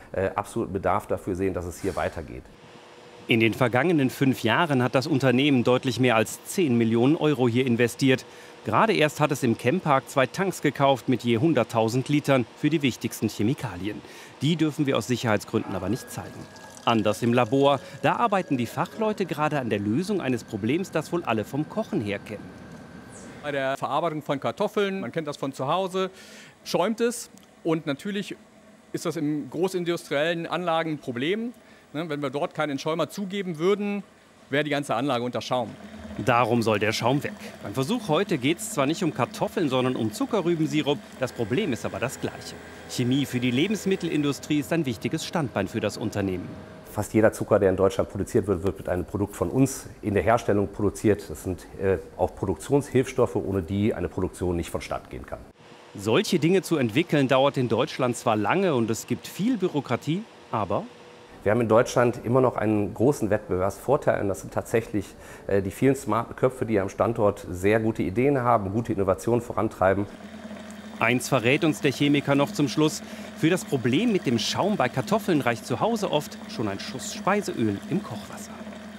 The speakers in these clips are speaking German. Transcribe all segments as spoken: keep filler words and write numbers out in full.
äh, absoluten Bedarf dafür sehen, dass es hier weitergeht. In den vergangenen fünf Jahren hat das Unternehmen deutlich mehr als zehn Millionen Euro hier investiert. Gerade erst hat es im Chempark zwei Tanks gekauft mit je hunderttausend Litern für die wichtigsten Chemikalien. Die dürfen wir aus Sicherheitsgründen aber nicht zeigen. Anders im Labor, da arbeiten die Fachleute gerade an der Lösung eines Problems, das wohl alle vom Kochen her kennen. Bei der Verarbeitung von Kartoffeln, man kennt das von zu Hause, schäumt es. Und natürlich ist das in großindustriellen Anlagen ein Problem. Wenn wir dort keinen Entschäumer zugeben würden, wäre die ganze Anlage unter Schaum. Darum soll der Schaum weg. Beim Versuch heute geht es zwar nicht um Kartoffeln, sondern um Zuckerrübensirup. Das Problem ist aber das gleiche. Chemie für die Lebensmittelindustrie ist ein wichtiges Standbein für das Unternehmen. Fast jeder Zucker, der in Deutschland produziert wird, wird mit einem Produkt von uns in der Herstellung produziert. Das sind äh, auch Produktionshilfsstoffe, ohne die eine Produktion nicht vonstatten gehen kann. Solche Dinge zu entwickeln, dauert in Deutschland zwar lange und es gibt viel Bürokratie, aber wir haben in Deutschland immer noch einen großen Wettbewerbsvorteil und das sind tatsächlich äh, die vielen smarten Köpfe, die am Standort sehr gute Ideen haben, gute Innovationen vorantreiben. Eins verrät uns der Chemiker noch zum Schluss. Für das Problem mit dem Schaum bei Kartoffeln reicht zu Hause oft schon ein Schuss Speiseöl im Kochwasser.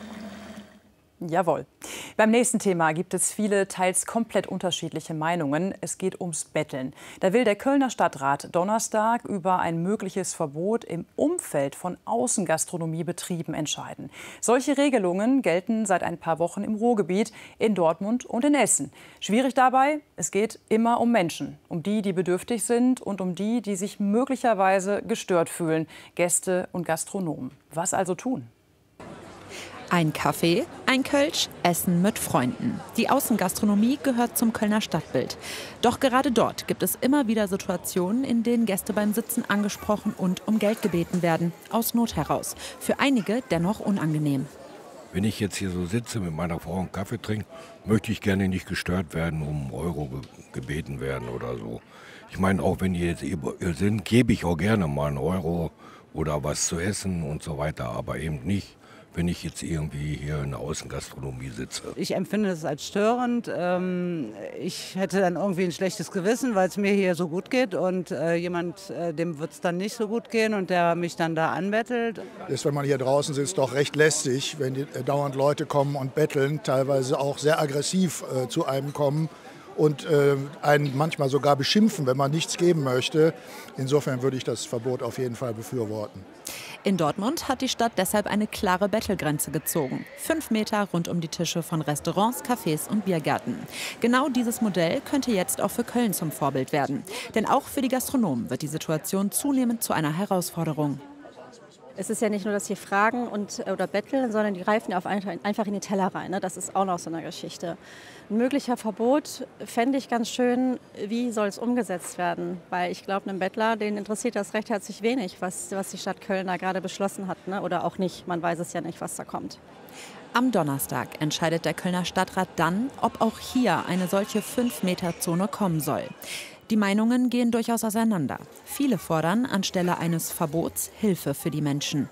Jawohl. Beim nächsten Thema gibt es viele, teils komplett unterschiedliche Meinungen. Es geht ums Betteln. Da will der Kölner Stadtrat Donnerstag über ein mögliches Verbot im Umfeld von Außengastronomiebetrieben entscheiden. Solche Regelungen gelten seit ein paar Wochen im Ruhrgebiet, in Dortmund und in Essen. Schwierig dabei, es geht immer um Menschen. Um die, die bedürftig sind und um die, die sich möglicherweise gestört fühlen. Gäste und Gastronomen. Was also tun? Ein Kaffee, ein Kölsch, Essen mit Freunden. Die Außengastronomie gehört zum Kölner Stadtbild. Doch gerade dort gibt es immer wieder Situationen, in denen Gäste beim Sitzen angesprochen und um Geld gebeten werden. Aus Not heraus. Für einige dennoch unangenehm. Wenn ich jetzt hier so sitze mit meiner Frau einen Kaffee trinke, möchte ich gerne nicht gestört werden, um Euro ge gebeten werden oder so. Ich meine, auch wenn die jetzt hier sind, gebe ich auch gerne mal einen Euro oder was zu essen und so weiter, aber eben nicht, wenn ich jetzt irgendwie hier in der Außengastronomie sitze. Ich empfinde es als störend. Ich hätte dann irgendwie ein schlechtes Gewissen, weil es mir hier so gut geht und jemand, dem wird es dann nicht so gut gehen und der mich dann da anbettelt. Ist, wenn man hier draußen sitzt, doch recht lästig, wenn die, dauernd Leute kommen und betteln, teilweise auch sehr aggressiv äh, zu einem kommen und äh, einen manchmal sogar beschimpfen, wenn man nichts geben möchte. Insofern würde ich das Verbot auf jeden Fall befürworten. In Dortmund hat die Stadt deshalb eine klare Bettelgrenze gezogen. Fünf Meter rund um die Tische von Restaurants, Cafés und Biergärten. Genau dieses Modell könnte jetzt auch für Köln zum Vorbild werden. Denn auch für die Gastronomen wird die Situation zunehmend zu einer Herausforderung. Es ist ja nicht nur, dass sie fragen und, oder betteln, sondern die greifen ja auf einfach in die Teller rein. Ne? Das ist auch noch so eine Geschichte. Ein möglicher Verbot fände ich ganz schön, wie soll es umgesetzt werden? Weil ich glaube, einem Bettler, den interessiert das recht herzlich wenig, was, was die Stadt Köln da gerade beschlossen hat. Ne? Oder auch nicht, man weiß es ja nicht, was da kommt. Am Donnerstag entscheidet der Kölner Stadtrat dann, ob auch hier eine solche fünf Meter Zone kommen soll. Die Meinungen gehen durchaus auseinander. Viele fordern anstelle eines Verbots Hilfe für die Menschen.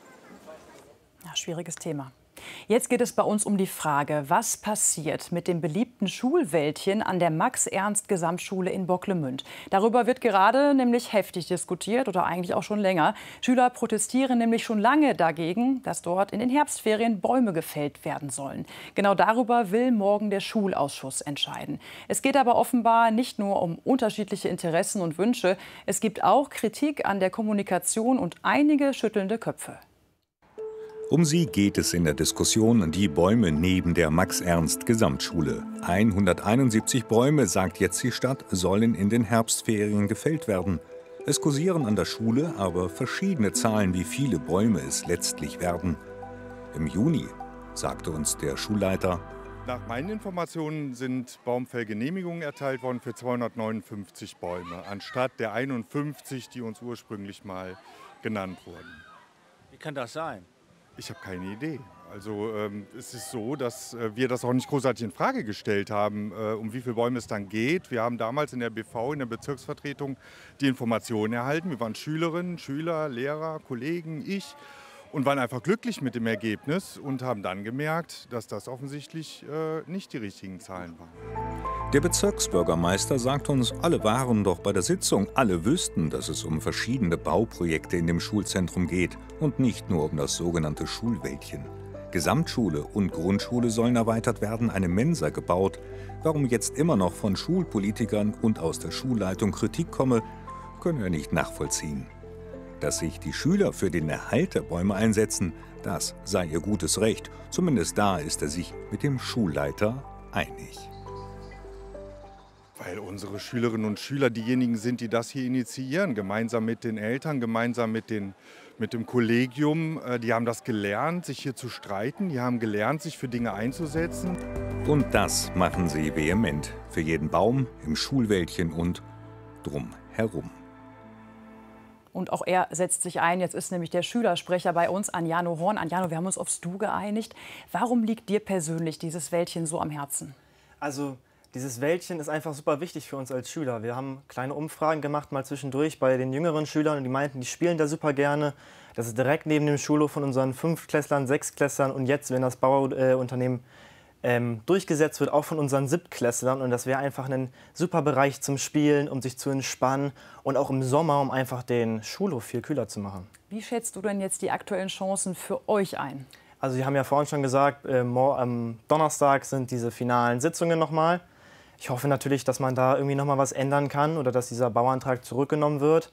Ja, schwieriges Thema. Jetzt geht es bei uns um die Frage, was passiert mit dem beliebten Schulwäldchen an der Max-Ernst-Gesamtschule in Bocklemünd. Darüber wird gerade nämlich heftig diskutiert oder eigentlich auch schon länger. Schüler protestieren nämlich schon lange dagegen, dass dort in den Herbstferien Bäume gefällt werden sollen. Genau darüber will morgen der Schulausschuss entscheiden. Es geht aber offenbar nicht nur um unterschiedliche Interessen und Wünsche. Es gibt auch Kritik an der Kommunikation und einige schüttelnde Köpfe. Um sie geht es in der Diskussion die Bäume neben der Max-Ernst-Gesamtschule. hunderteinundsiebzig Bäume, sagt jetzt die Stadt, sollen in den Herbstferien gefällt werden. Es kursieren an der Schule aber verschiedene Zahlen, wie viele Bäume es letztlich werden. Im Juni, sagte uns der Schulleiter, nach meinen Informationen sind Baumfellgenehmigungen erteilt worden für zweihundertneunundfünfzig Bäume, anstatt der einundfünfzig, die uns ursprünglich mal genannt wurden. Wie kann das sein? Ich habe keine Idee. Also ähm, es ist so, dass äh, wir das auch nicht großartig in Frage gestellt haben, äh, um wie viele Bäume es dann geht. Wir haben damals in der B V, in der Bezirksvertretung, die Informationen erhalten. Wir waren Schülerinnen, Schüler, Lehrer, Kollegen, ich und waren einfach glücklich mit dem Ergebnis und haben dann gemerkt, dass das offensichtlich äh, nicht die richtigen Zahlen waren. Der Bezirksbürgermeister sagt uns, alle waren doch bei der Sitzung, alle wüssten, dass es um verschiedene Bauprojekte in dem Schulzentrum geht und nicht nur um das sogenannte Schulwäldchen. Gesamtschule und Grundschule sollen erweitert werden, eine Mensa gebaut. Warum jetzt immer noch von Schulpolitikern und aus der Schulleitung Kritik komme, können wir nicht nachvollziehen. Dass sich die Schüler für den Erhalt der Bäume einsetzen, das sei ihr gutes Recht. Zumindest da ist er sich mit dem Schulleiter einig. Weil unsere Schülerinnen und Schüler diejenigen sind, die das hier initiieren, gemeinsam mit den Eltern, gemeinsam mit, den, mit dem Kollegium. Die haben das gelernt, sich hier zu streiten, die haben gelernt, sich für Dinge einzusetzen. Und das machen sie vehement, für jeden Baum, im Schulwäldchen und drumherum. Und auch er setzt sich ein. Jetzt ist nämlich der Schülersprecher bei uns, Anjano Horn. Anjano, wir haben uns aufs Du geeinigt. Warum liegt dir persönlich dieses Wäldchen so am Herzen? Also dieses Wäldchen ist einfach super wichtig für uns als Schüler. Wir haben kleine Umfragen gemacht, mal zwischendurch bei den jüngeren Schülern. Und die meinten, die spielen da super gerne. Das ist direkt neben dem Schulhof von unseren Fünftklässlern, Sechstklässlern. Und jetzt, wenn das Bauunternehmen ähm, durchgesetzt wird, auch von unseren Siebtklässlern. Und das wäre einfach ein super Bereich zum Spielen, um sich zu entspannen. Und auch im Sommer, um einfach den Schulhof viel kühler zu machen. Wie schätzt du denn jetzt die aktuellen Chancen für euch ein? Also wir haben ja vorhin schon gesagt, äh, am Donnerstag sind diese finalen Sitzungen nochmal. Ich hoffe natürlich, dass man da irgendwie noch mal was ändern kann oder dass dieser Bauantrag zurückgenommen wird.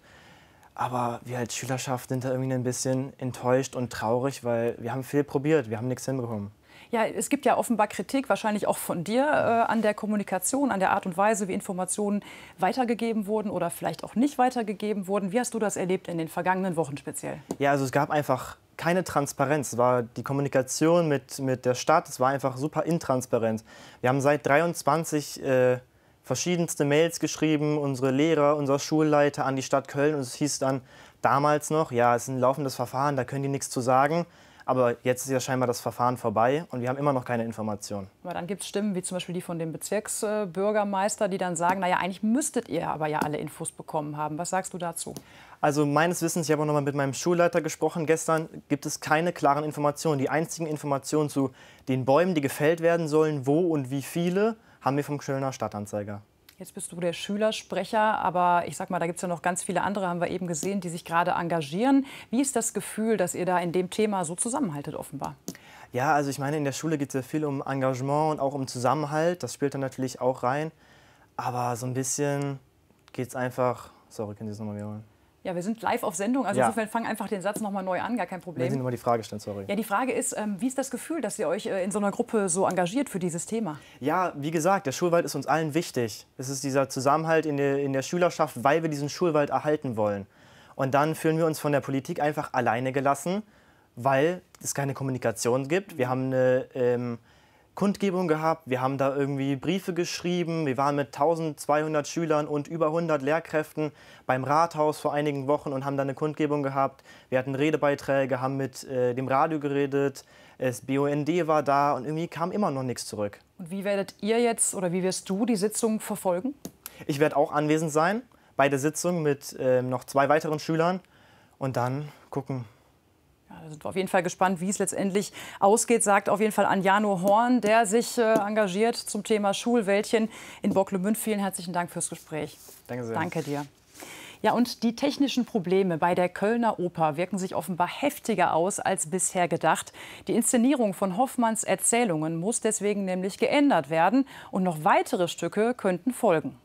Aber wir als Schülerschaft sind da irgendwie ein bisschen enttäuscht und traurig, weil wir haben viel probiert, wir haben nichts hinbekommen. Ja, es gibt ja offenbar Kritik, wahrscheinlich auch von dir, äh, an der Kommunikation, an der Art und Weise, wie Informationen weitergegeben wurden oder vielleicht auch nicht weitergegeben wurden. Wie hast du das erlebt in den vergangenen Wochen speziell? Ja, also es gab einfach keine Transparenz. Es war die Kommunikation mit, mit der Stadt, es war einfach super intransparent. Wir haben seit dreiundzwanzig äh, verschiedenste Mails geschrieben, unsere Lehrer, unser Schulleiter an die Stadt Köln. Und es hieß dann damals noch, ja, es ist ein laufendes Verfahren, da können die nichts zu sagen. Aber jetzt ist ja scheinbar das Verfahren vorbei und wir haben immer noch keine Informationen. Aber dann gibt es Stimmen, wie zum Beispiel die von dem Bezirksbürgermeister, die dann sagen, naja, eigentlich müsstet ihr aber ja alle Infos bekommen haben. Was sagst du dazu? Also meines Wissens, ich habe auch noch mal mit meinem Schulleiter gesprochen gestern, gibt es keine klaren Informationen. Die einzigen Informationen zu den Bäumen, die gefällt werden sollen, wo und wie viele, haben wir vom Kölner Stadtanzeiger. Jetzt bist du der Schülersprecher, aber ich sag mal, da gibt es ja noch ganz viele andere, haben wir eben gesehen, die sich gerade engagieren. Wie ist das Gefühl, dass ihr da in dem Thema so zusammenhaltet offenbar? Ja, also ich meine, in der Schule geht es ja viel um Engagement und auch um Zusammenhalt. Das spielt dann natürlich auch rein. Aber so ein bisschen geht es einfach... Sorry, können Sie es nochmal wiederholen? Ja, wir sind live auf Sendung, also ja. insofern fang einfach den Satz noch mal neu an, gar kein Problem. Wenn Sie nochmal die Frage stellen, sorry. Ja, die Frage ist, ähm, wie ist das Gefühl, dass ihr euch äh, in so einer Gruppe so engagiert für dieses Thema? Ja, wie gesagt, der Schulwald ist uns allen wichtig. Es ist dieser Zusammenhalt in der, in der Schülerschaft, weil wir diesen Schulwald erhalten wollen. Und dann fühlen wir uns von der Politik einfach alleine gelassen, weil es keine Kommunikation gibt. Wir haben eine ähm, Kundgebung gehabt, wir haben da irgendwie Briefe geschrieben, wir waren mit eintausendzweihundert Schülern und über hundert Lehrkräften beim Rathaus vor einigen Wochen und haben da eine Kundgebung gehabt. Wir hatten Redebeiträge, haben mit äh, dem Radio geredet, das B U N D war da und irgendwie kam immer noch nichts zurück. Und wie werdet ihr jetzt oder wie wirst du die Sitzung verfolgen? Ich werde auch anwesend sein bei der Sitzung mit äh, noch zwei weiteren Schülern und dann gucken. Ja, da sind wir auf jeden Fall gespannt, wie es letztendlich ausgeht, sagt auf jeden Fall Anjano Horn, der sich äh, engagiert zum Thema Schulwäldchen in Bocklemünd. Vielen herzlichen Dank fürs Gespräch. Danke sehr. Danke dir. Ja, und die technischen Probleme bei der Kölner Oper wirken sich offenbar heftiger aus als bisher gedacht. Die Inszenierung von Hoffmanns Erzählungen muss deswegen nämlich geändert werden und noch weitere Stücke könnten folgen.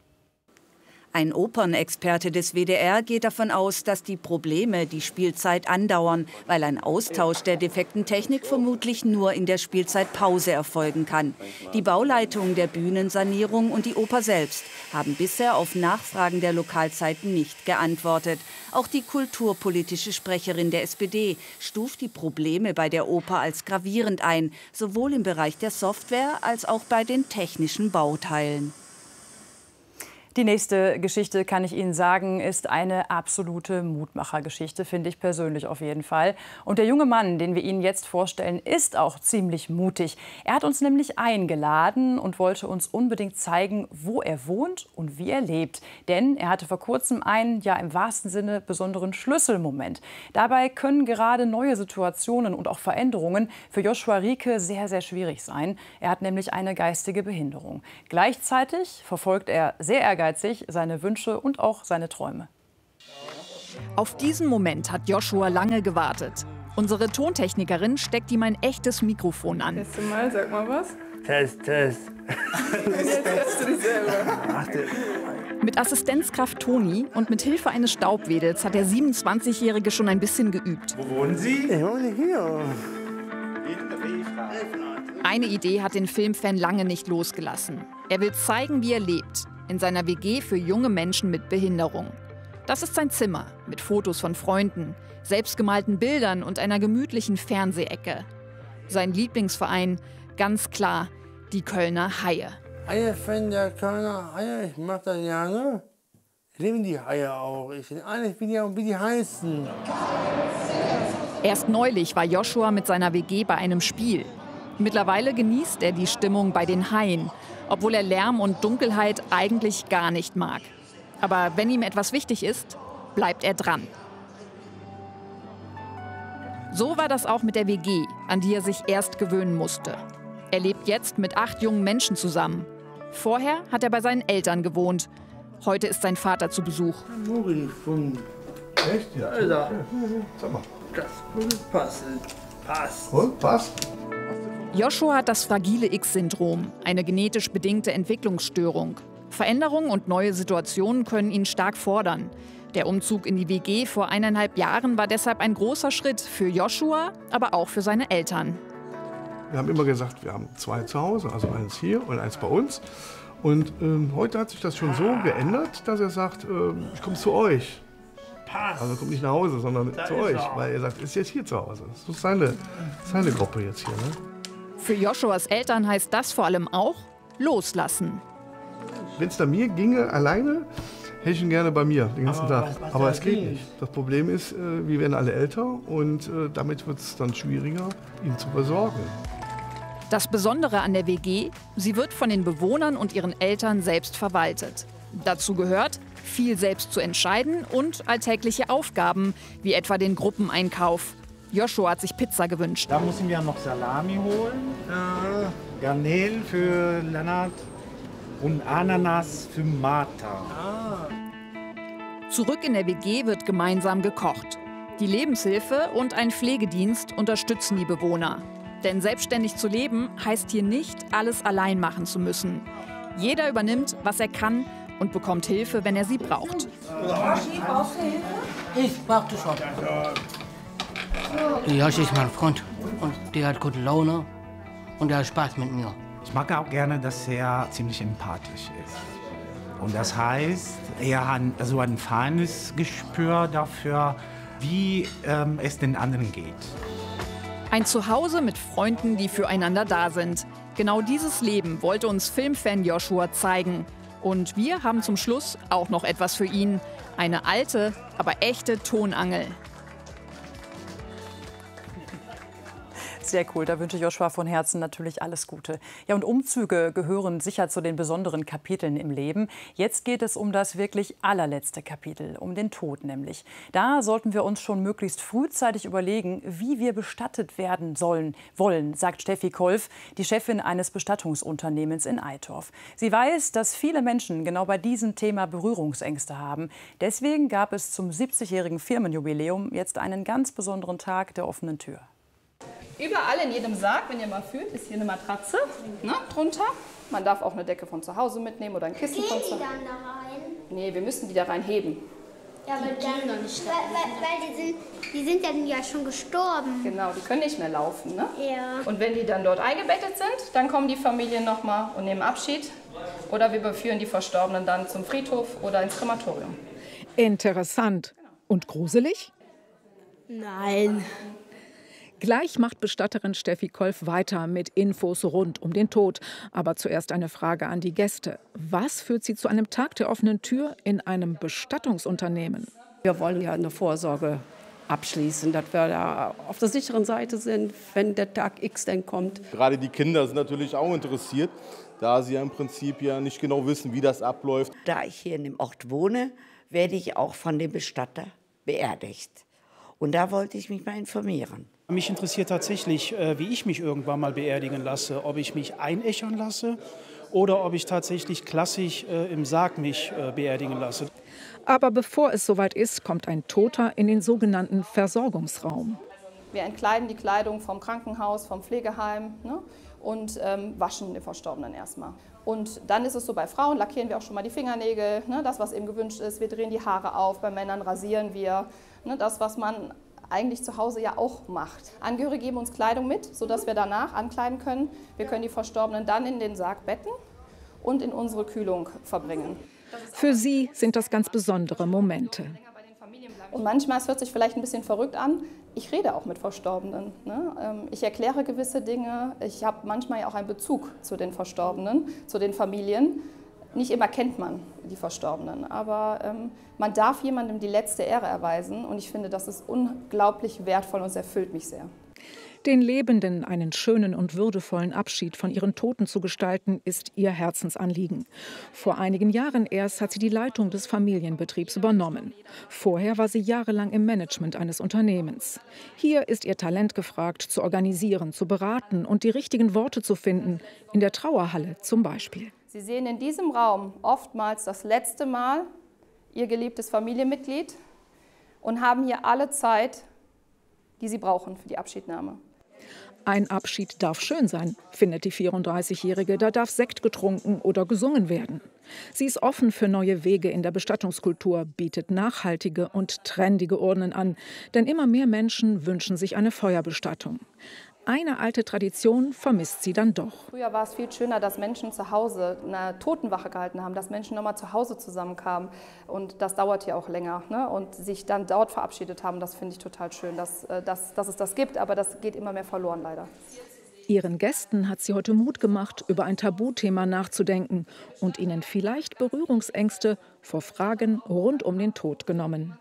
Ein Opernexperte des W D R geht davon aus, dass die Probleme die Spielzeit andauern, weil ein Austausch der defekten Technik vermutlich nur in der Spielzeitpause erfolgen kann. Die Bauleitung der Bühnensanierung und die Oper selbst haben bisher auf Nachfragen der Lokalzeiten nicht geantwortet. Auch die kulturpolitische Sprecherin der S P D stuft die Probleme bei der Oper als gravierend ein, sowohl im Bereich der Software als auch bei den technischen Bauteilen. Die nächste Geschichte, kann ich Ihnen sagen, ist eine absolute Mutmachergeschichte, finde ich persönlich auf jeden Fall. Und der junge Mann, den wir Ihnen jetzt vorstellen, ist auch ziemlich mutig. Er hat uns nämlich eingeladen und wollte uns unbedingt zeigen, wo er wohnt und wie er lebt. Denn er hatte vor kurzem einen, ja im wahrsten Sinne, besonderen Schlüsselmoment. Dabei können gerade neue Situationen und auch Veränderungen für Joshua Rieke sehr, sehr schwierig sein. Er hat nämlich eine geistige Behinderung. Gleichzeitig verfolgt er sehr ehrgeizig seine Wünsche und auch seine Träume. Auf diesen Moment hat Joshua lange gewartet. Unsere Tontechnikerin steckt ihm ein echtes Mikrofon an. Teste mal, sag mal was. Test, Test. Jetzt test du dich selber. Mit Assistenzkraft Toni und mit Hilfe eines Staubwedels hat der siebenundzwanzigjährige schon ein bisschen geübt. Wo wohnen Sie? Ich wohne hier. Eine Idee hat den Filmfan lange nicht losgelassen. Er will zeigen, wie er lebt. In seiner W G für junge Menschen mit Behinderung. Das ist sein Zimmer mit Fotos von Freunden, selbstgemalten Bildern und einer gemütlichen Fernsehecke. Sein Lieblingsverein, ganz klar, die Kölner Haie. Haie-Fan der Kölner Haie, ich mag das gerne. Ich liebe die Haie auch. Ich bin ja auch wie die heißen. Erst neulich war Joshua mit seiner W G bei einem Spiel. Mittlerweile genießt er die Stimmung bei den Haien, obwohl er Lärm und Dunkelheit eigentlich gar nicht mag. Aber wenn ihm etwas wichtig ist, bleibt er dran. So war das auch mit der W G, an die er sich erst gewöhnen musste. Er lebt jetzt mit acht jungen Menschen zusammen. Vorher hat er bei seinen Eltern gewohnt. Heute ist sein Vater zu Besuch. Echt? Ja. Alter. Sag mal. Das würde passen. Passt. Und? Passt? Joshua hat das fragile X-Syndrom, eine genetisch bedingte Entwicklungsstörung. Veränderungen und neue Situationen können ihn stark fordern. Der Umzug in die W G vor eineinhalb Jahren war deshalb ein großer Schritt für Joshua, aber auch für seine Eltern. Wir haben immer gesagt, wir haben zwei zu Hause, also eins hier und eins bei uns. Und ähm, heute hat sich das schon so geändert, dass er sagt, ähm, ich komme zu euch. Also kommt nicht nach Hause, sondern zu euch, weil er sagt, ist jetzt hier zu Hause. Das ist seine, seine Gruppe jetzt hier. Ne? Für Joshuas Eltern heißt das vor allem auch loslassen. Wenn es da mir ginge, alleine, hätte ich ihn gerne bei mir den ganzen Aber Tag. was- was Aber das es geht geht. nicht. Das Problem ist, äh, wir werden alle älter und äh, damit wird es dann schwieriger, ihn zu versorgen. Das Besondere an der W G, sie wird von den Bewohnern und ihren Eltern selbst verwaltet. Dazu gehört, viel selbst zu entscheiden und alltägliche Aufgaben, wie etwa den Gruppeneinkauf. Joshua hat sich Pizza gewünscht. Da müssen wir noch Salami holen, äh, Garnelen für Lennart und Ananas für Martha. Zurück in der W G wird gemeinsam gekocht. Die Lebenshilfe und ein Pflegedienst unterstützen die Bewohner. Denn selbstständig zu leben heißt hier nicht, alles allein machen zu müssen. Jeder übernimmt, was er kann und bekommt Hilfe, wenn er sie braucht. Brauchst du Hilfe? Ich brauchte schon. Josh ist mein Freund und der hat gute Laune und der hat Spaß mit mir. Ich mag auch gerne, dass er ziemlich empathisch ist. Und das heißt, er hat so ein feines Gespür dafür, wie ähm, es den anderen geht. Ein Zuhause mit Freunden, die füreinander da sind. Genau dieses Leben wollte uns Filmfan Joshua zeigen. Und wir haben zum Schluss auch noch etwas für ihn. Eine alte, aber echte Tonangel. Sehr cool, da wünsche ich Joshua von Herzen natürlich alles Gute. Ja, und Umzüge gehören sicher zu den besonderen Kapiteln im Leben. Jetzt geht es um das wirklich allerletzte Kapitel, um den Tod nämlich. Da sollten wir uns schon möglichst frühzeitig überlegen, wie wir bestattet werden sollen, wollen, sagt Steffi Kolf, die Chefin eines Bestattungsunternehmens in Eitorf. Sie weiß, dass viele Menschen genau bei diesem Thema Berührungsängste haben. Deswegen gab es zum siebzigjährigen Firmenjubiläum jetzt einen ganz besonderen Tag der offenen Tür. Überall in jedem Sarg, wenn ihr mal fühlt, ist hier eine Matratze, ne, drunter. Man darf auch eine Decke von zu Hause mitnehmen oder ein Kissen von zu Hause. Gehen die dann da rein? Nee, wir müssen die da rein heben. Ja, aber dann noch nicht. Weil, weil, weil die, sind, die sind dann ja schon gestorben. Genau, die können nicht mehr laufen, ne? Ja. Und wenn die dann dort eingebettet sind, dann kommen die Familien nochmal und nehmen Abschied. Oder wir überführen die Verstorbenen dann zum Friedhof oder ins Krematorium. Interessant. Und gruselig? Nein. Gleich macht Bestatterin Steffi Kolf weiter mit Infos rund um den Tod. Aber zuerst eine Frage an die Gäste. Was führt Sie zu einem Tag der offenen Tür in einem Bestattungsunternehmen? Wir wollen ja eine Vorsorge abschließen, dass wir da auf der sicheren Seite sind, wenn der Tag X dann kommt. Gerade die Kinder sind natürlich auch interessiert, da sie ja im Prinzip ja nicht genau wissen, wie das abläuft. Da ich hier in dem Ort wohne, werde ich auch von dem Bestatter beerdigt. Und da wollte ich mich mal informieren. Mich interessiert tatsächlich, wie ich mich irgendwann mal beerdigen lasse. Ob ich mich einäschern lasse oder ob ich tatsächlich klassisch im Sarg mich beerdigen lasse. Aber bevor es soweit ist, kommt ein Toter in den sogenannten Versorgungsraum. Wir entkleiden die Kleidung vom Krankenhaus, vom Pflegeheim, ne, und ähm, waschen den Verstorbenen erstmal. Und dann ist es so, bei Frauen lackieren wir auch schon mal die Fingernägel, ne, das, was eben gewünscht ist. Wir drehen die Haare auf, bei Männern rasieren wir, ne, das, was man eigentlich zu Hause ja auch macht. Angehörige geben uns Kleidung mit, sodass wir danach ankleiden können. Wir können die Verstorbenen dann in den Sarg betten und in unsere Kühlung verbringen. Für sie sind das ganz besondere Momente. Und manchmal, es hört sich vielleicht ein bisschen verrückt an, ich rede auch mit Verstorbenen. Ne? Ich erkläre gewisse Dinge. Ich habe manchmal ja auch einen Bezug zu den Verstorbenen, zu den Familien. Nicht immer kennt man die Verstorbenen, aber ähm, man darf jemandem die letzte Ehre erweisen. Und ich finde, das ist unglaublich wertvoll und es erfüllt mich sehr. Den Lebenden einen schönen und würdevollen Abschied von ihren Toten zu gestalten, ist ihr Herzensanliegen. Vor einigen Jahren erst hat sie die Leitung des Familienbetriebs übernommen. Vorher war sie jahrelang im Management eines Unternehmens. Hier ist ihr Talent gefragt, zu organisieren, zu beraten und die richtigen Worte zu finden. In der Trauerhalle zum Beispiel. Sie sehen in diesem Raum oftmals das letzte Mal Ihr geliebtes Familienmitglied und haben hier alle Zeit, die Sie brauchen für die Abschiednahme. Ein Abschied darf schön sein, findet die vierunddreißigjährige. Da darf Sekt getrunken oder gesungen werden. Sie ist offen für neue Wege in der Bestattungskultur, bietet nachhaltige und trendige Urnen an. Denn immer mehr Menschen wünschen sich eine Feuerbestattung. Eine alte Tradition vermisst sie dann doch. Früher war es viel schöner, dass Menschen zu Hause eine Totenwache gehalten haben, dass Menschen nochmal zu Hause zusammenkamen. Und das dauert ja auch länger. Ne? Und sich dann dort verabschiedet haben, das finde ich total schön, dass, dass, dass es das gibt. Aber das geht immer mehr verloren, leider. Ihren Gästen hat sie heute Mut gemacht, über ein Tabuthema nachzudenken und ihnen vielleicht Berührungsängste vor Fragen rund um den Tod genommen.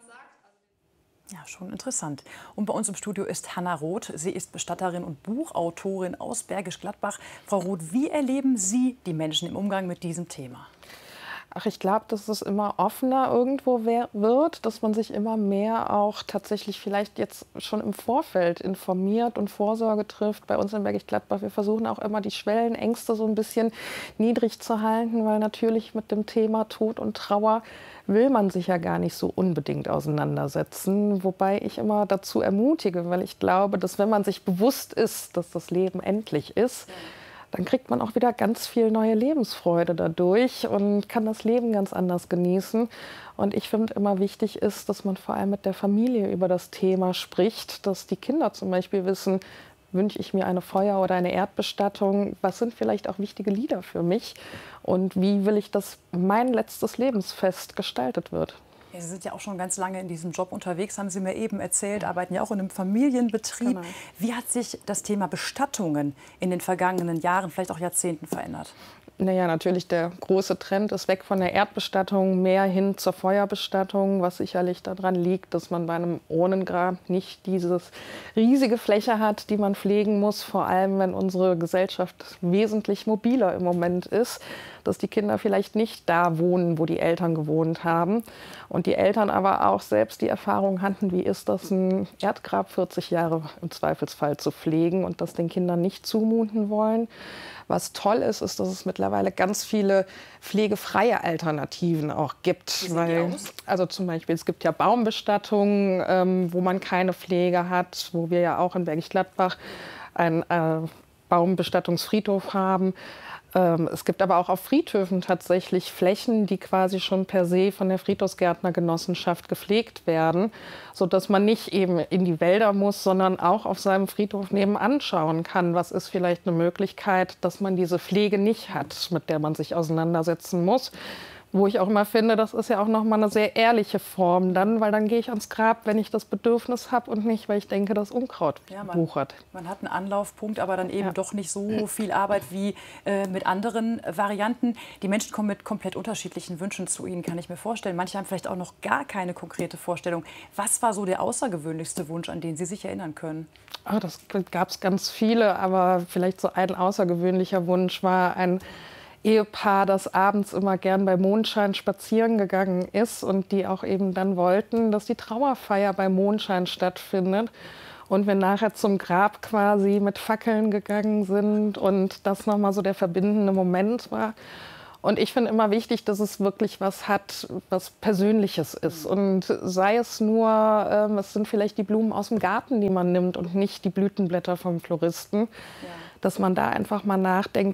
Ja, schon interessant. Und bei uns im Studio ist Hanna Roth. Sie ist Bestatterin und Buchautorin aus Bergisch Gladbach. Frau Roth, wie erleben Sie die Menschen im Umgang mit diesem Thema? Ach, ich glaube, dass es immer offener irgendwo wird, dass man sich immer mehr auch tatsächlich vielleicht jetzt schon im Vorfeld informiert und Vorsorge trifft. Bei uns in Bergisch Gladbach, wir versuchen auch immer die Schwellenängste so ein bisschen niedrig zu halten, weil natürlich mit dem Thema Tod und Trauer will man sich ja gar nicht so unbedingt auseinandersetzen. Wobei ich immer dazu ermutige, weil ich glaube, dass wenn man sich bewusst ist, dass das Leben endlich ist, dann kriegt man auch wieder ganz viel neue Lebensfreude dadurch und kann das Leben ganz anders genießen. Und ich finde immer wichtig ist, dass man vor allem mit der Familie über das Thema spricht, dass die Kinder zum Beispiel wissen, wünsche ich mir eine Feuer- oder eine Erdbestattung, was sind vielleicht auch wichtige Lieder für mich und wie will ich, dass mein letztes Lebensfest gestaltet wird. Ja, Sie sind ja auch schon ganz lange in diesem Job unterwegs, haben Sie mir eben erzählt, arbeiten ja auch in einem Familienbetrieb. Genau. Wie hat sich das Thema Bestattungen in den vergangenen Jahren, vielleicht auch Jahrzehnten verändert? Naja, natürlich der große Trend ist weg von der Erdbestattung, mehr hin zur Feuerbestattung, was sicherlich daran liegt, dass man bei einem Urnengrab nicht diese riesige Fläche hat, die man pflegen muss, vor allem wenn unsere Gesellschaft wesentlich mobiler im Moment ist, dass die Kinder vielleicht nicht da wohnen, wo die Eltern gewohnt haben und die Eltern aber auch selbst die Erfahrung hatten, wie ist das, ein Erdgrab vierzig Jahre im Zweifelsfall zu pflegen und das den Kindern nicht zumuten wollen. Was toll ist, ist, dass es mittlerweile ganz viele pflegefreie Alternativen auch gibt. Weil, also zum Beispiel, es gibt ja Baumbestattungen, ähm, wo man keine Pflege hat, wo wir ja auch in Bergisch Gladbach einen äh, Baumbestattungsfriedhof haben. Ähm, es gibt aber auch auf Friedhöfen tatsächlich Flächen, die quasi schon per se von der Friedhofsgärtnergenossenschaft gepflegt werden, sodass man nicht eben in die Wälder muss, sondern auch auf seinem Friedhof nebenan schauen kann. Was ist vielleicht eine Möglichkeit, dass man diese Pflege nicht hat, mit der man sich auseinandersetzen muss? Wo ich auch immer finde, das ist ja auch noch mal eine sehr ehrliche Form dann, weil dann gehe ich ans Grab, wenn ich das Bedürfnis habe und nicht, weil ich denke, das Unkraut Ja, man, wuchert. man hat einen Anlaufpunkt, aber dann eben Ja. doch nicht so viel Arbeit wie äh, mit anderen Varianten. Die Menschen kommen mit komplett unterschiedlichen Wünschen zu Ihnen, kann ich mir vorstellen. Manche haben vielleicht auch noch gar keine konkrete Vorstellung. Was war so der außergewöhnlichste Wunsch, an den Sie sich erinnern können? Oh, das gab es ganz viele, aber vielleicht so ein außergewöhnlicher Wunsch war ein Ehepaar, das abends immer gern bei Mondschein spazieren gegangen ist und die auch eben dann wollten, dass die Trauerfeier bei Mondschein stattfindet und wir nachher zum Grab quasi mit Fackeln gegangen sind und das nochmal so der verbindende Moment war. Und ich finde immer wichtig, dass es wirklich was hat, was Persönliches ist. Und sei es nur, ähm, es sind vielleicht die Blumen aus dem Garten, die man nimmt und nicht die Blütenblätter vom Floristen. Ja. Dass man da einfach mal nachdenkt,